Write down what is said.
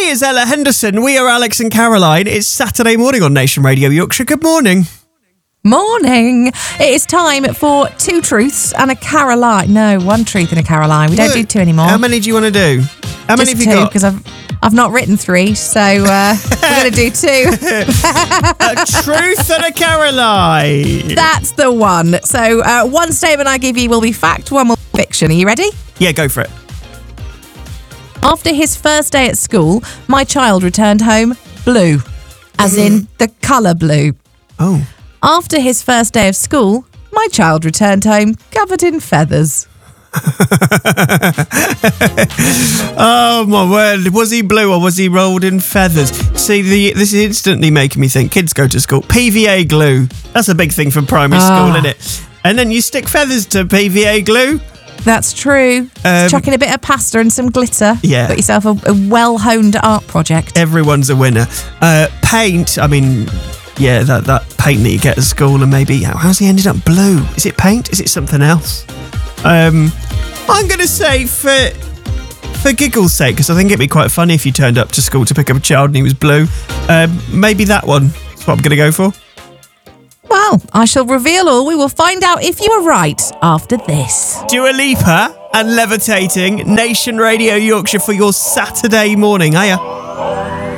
is Ella Henderson. We are Alex and Caroline. It's Saturday morning on Nation Radio Yorkshire. Good morning. Morning. It is time for two truths and a Caroline. No, one truth and a Caroline. We don't do two anymore. How many do you want to do? How many have you got? Because I've not written three, so we're going to do two. A truth and a Caroline. That's the one. So one statement I give you will be fact, one will be fiction. Are you ready? Yeah, go for it. After his first day at school, my child returned home blue, as in the colour blue. Oh. After his first day of school, my child returned home covered in feathers. Oh, my word. Was he blue or was he rolled in feathers? See, this is instantly making me think kids go to school. PVA glue. That's a big thing for primary school, isn't it? And then you stick feathers to PVA glue. That's true. Chuck in a bit of pasta and some glitter. Yeah. Got yourself a well-honed art project. Everyone's a winner. Paint, I mean... Yeah, that paint that you get at school, and maybe how's he ended up blue? Is it paint? Is it something else? I'm going to say for giggles' sake, because I think it'd be quite funny if you turned up to school to pick up a child and he was blue. Maybe that one. That's what I'm going to go for. Well, I shall reveal all. We will find out if you are right after this. Dua Lipa and Levitating, Nation Radio Yorkshire for your Saturday morning. Hiya.